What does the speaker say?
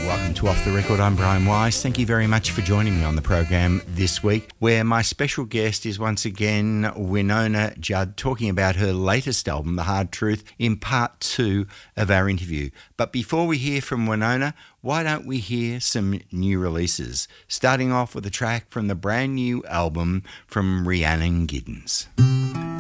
Welcome to Off the Record. I'm Brian Wise. Thank you very much for joining me on the program this week, where my special guest is once again Wynona Judd, talking about her latest album, The Hard Truth, in part 2 of our interview. But before we hear from Wynona, why don't we hear some new releases, starting off with a track from the brand new album from Rhiannon Giddens.